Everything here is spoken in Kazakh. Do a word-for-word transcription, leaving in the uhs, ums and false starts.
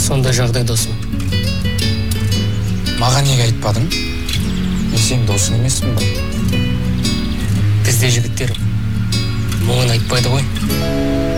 сондай жағдай досым. Маған неге айтпадың? Мен сенің досың емеспін ба? Бізде жігіттер мұңын айтпайды ғой.